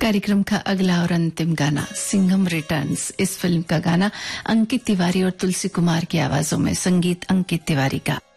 कार्यक्रम का अगला और अंतिम गाना सिंघम रिटर्न्स। इस फिल्म का गाना अंकित तिवारी और तुलसी कुमार की आवाजों में, संगीत अंकित तिवारी का।